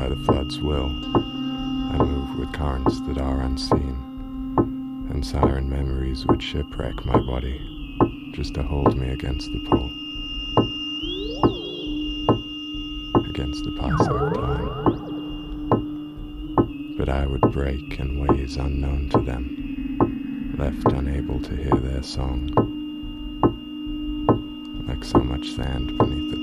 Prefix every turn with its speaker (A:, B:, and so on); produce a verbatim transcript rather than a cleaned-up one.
A: by the flood's will. I move with currents that are unseen, and siren memories would shipwreck my body just to hold me against the pull, against the passing of time. But I would break in ways unknown to them, left unable to hear their song, like so much sand beneath the